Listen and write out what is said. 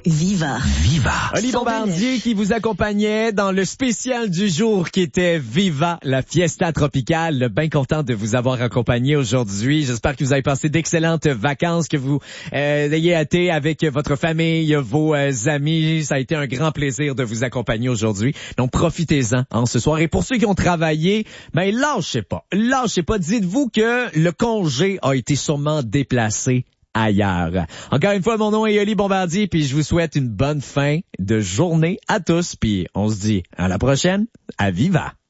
Viva. Oli Bombardier qui vous accompagnait dans le spécial du jour qui était Viva, la Fiesta Tropicale. Bien content de vous avoir accompagné aujourd'hui. J'espère que vous avez passé d'excellentes vacances, que vous ayez été avec votre famille, vos amis. Ça a été un grand plaisir de vous accompagner aujourd'hui. Donc profitez-en ce soir. Et pour ceux qui ont travaillé, ben lâchez pas. Dites-vous que le congé a été sûrement déplacé ailleurs. Encore une fois, mon nom est Oli Bombardier, puis je vous souhaite une bonne fin de journée à tous, puis on se dit à la prochaine, à Viva!